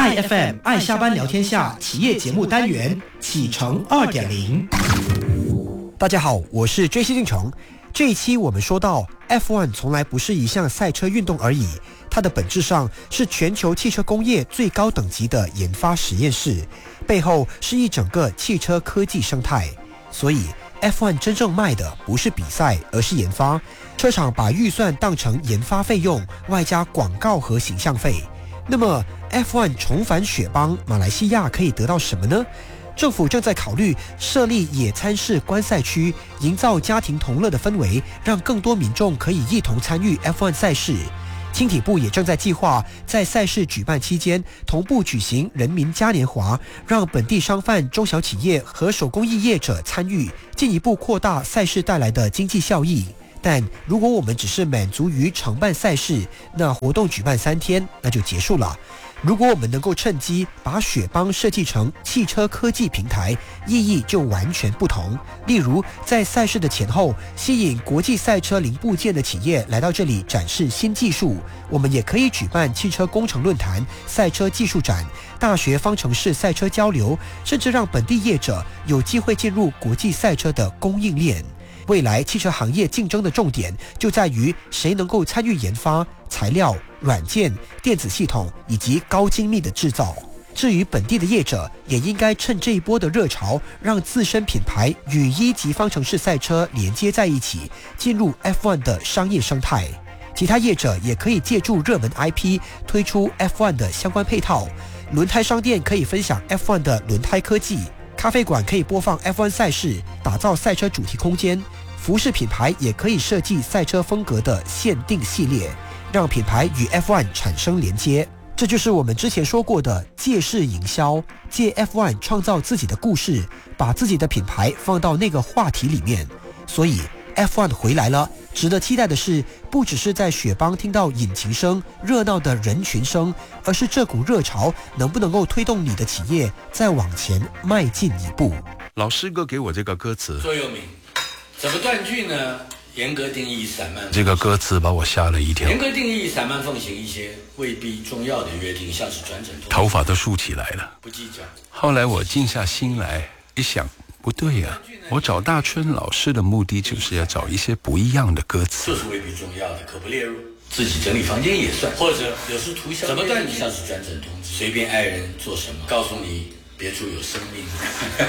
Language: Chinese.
爱 FM 爱下班聊天下企业节目单元启程 2.0。 大家好，我是追星进程。这一期我们说到 F1 从来不是一项赛车运动而已，它的本质上是全球汽车工业最高等级的研发实验室，背后是一整个汽车科技生态。所以 F1 真正卖的不是比赛，而是研发。车厂把预算当成研发费用，外加广告和形象费。那么 F1 重返雪邦马来西亚可以得到什么呢？政府正在考虑设立野餐式观赛区，营造家庭同乐的氛围，让更多民众可以一同参与 F1 赛事。青体部也正在计划在赛事举办期间同步举行人民嘉年华，让本地商贩、中小企业和手工艺业者参与，进一步扩大赛事带来的经济效益。但如果我们只是满足于承办赛事，那活动举办3天那就结束了。如果我们能够趁机把雪邦设计成汽车科技平台，意义就完全不同。例如在赛事的前后，吸引国际赛车零部件的企业来到这里展示新技术。我们也可以举办汽车工程论坛、赛车技术展、大学方程式赛车交流，甚至让本地业者有机会进入国际赛车的供应链。未来汽车行业竞争的重点就在于谁能够参与研发、材料、软件、电子系统以及高精密的制造。至于本地的业者，也应该趁这一波的热潮，让自身品牌与1级方程式赛车连接在一起，进入 F1 的商业生态。其他业者也可以借助热门 IP 推出 F1 的相关配套。轮胎商店可以分享 F1 的轮胎科技，咖啡馆可以播放 F1 赛事，打造赛车主题空间。服饰品牌也可以设计赛车风格的限定系列，让品牌与 F1 产生连接。这就是我们之前说过的借势营销，借 F1 创造自己的故事，把自己的品牌放到那个话题里面。所以 F1 回来了，值得期待的是，不只是在雪邦听到引擎声、热闹的人群声，而是这股热潮能不能够推动你的企业再往前迈进一步。 老师哥给我这个歌词座右铭，怎么断句呢？严格定义散漫， 这个歌词把我吓了一跳。 严格定义散漫奉行一些未必重要的约定，像是转诊头发都竖起来了， 不计较。 后来我静下心来一想，不对呀，我找大春老师的目的就是要找一些不一样的歌词， 就是未必重要的，可不列入。自己整理房间也算，或者有时涂小怎么断句，像是转诊通知，随便爱人做什么，告诉你别处有生命。